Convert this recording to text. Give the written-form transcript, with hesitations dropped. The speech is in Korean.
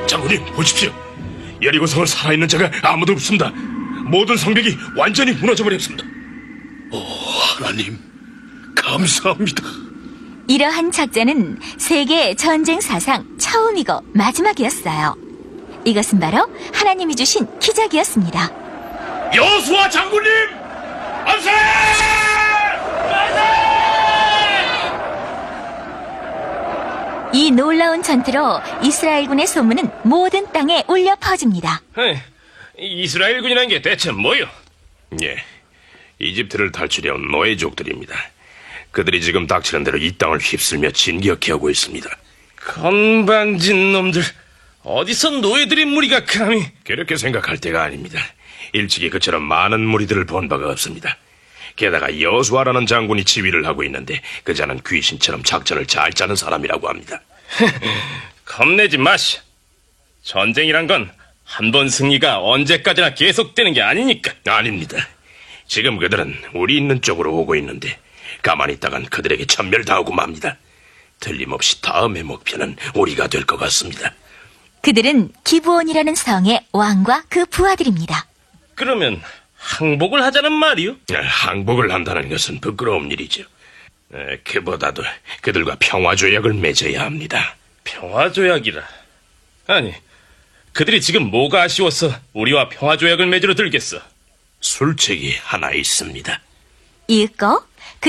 장군님, 보십시오. 여리고성은 살아있는 자가 아무도 없습니다. 모든 성벽이 완전히 무너져버렸습니다. 하나님, 감사합니다. 이러한 작전은 세계 전쟁 사상 처음이고 마지막이었어요. 이것은 바로 하나님이 주신 기적이었습니다. 여호수아 장군님! 안세! 이 놀라운 전투로 이스라엘군의 소문은 모든 땅에 울려 퍼집니다. 이스라엘군이라는 게 대체 뭐요? 예, 이집트를 탈출해온 노예족들입니다. 그들이 지금 닥치는 대로 이 땅을 휩쓸며 진격해오고 있습니다. 건방진 놈들, 어디서 노예들의 무리가 감히... 그렇게 생각할 때가 아닙니다. 일찍이 그처럼 많은 무리들을 본 바가 없습니다. 게다가 여호수아라는 장군이 지휘를 하고 있는데 그 자는 귀신처럼 작전을 잘 짜는 사람이라고 합니다. 겁내지 마시. 전쟁이란 건 한 번 승리가 언제까지나 계속되는 게 아니니까. 아닙니다. 지금 그들은 우리 있는 쪽으로 오고 있는데 가만히 있다간 그들에게 천멸당하고 맙니다. 틀림없이 다음의 목표는 우리가 될 것 같습니다. 그들은 기브온이라는 성의 왕과 그 부하들입니다. 그러면 항복을 하자는 말이요? 항복을 한다는 것은 부끄러운 일이죠. 그보다도 그들과 평화조약을 맺어야 합니다. 평화조약이라. 아니, 그들이 지금 뭐가 아쉬워서 우리와 평화조약을 맺으러 들겠어? 술책이 하나 있습니다. 읽고